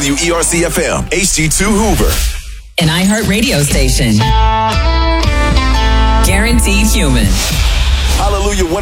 WERC FM, HD2 Hoover. An iHeart radio station. Guaranteed human. Hallelujah.